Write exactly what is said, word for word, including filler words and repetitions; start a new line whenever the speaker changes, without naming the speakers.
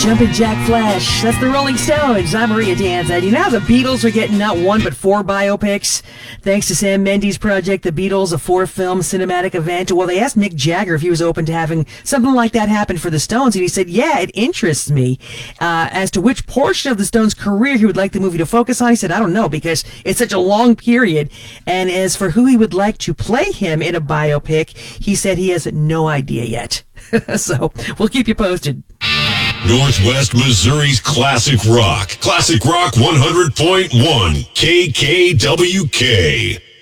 Jumpin' Jack Flash. That's the Rolling Stones. I'm Maria Danza. You know how the Beatles are getting not one but four biopics? Thanks to Sam Mendes' project, The Beatles, a four-film cinematic event. Well, they asked Mick Jagger if he was open to having something like that happen for the Stones, and he said, yeah, it interests me. Uh, as to which portion of the Stones' career he would like the movie to focus on, he said, I don't know, because it's such a long period. And as for who he would like to play him in a biopic, he said he has no idea yet. So, we'll keep you posted.
Northwest Missouri's Classic Rock. Classic Rock one hundred point one. K K W K.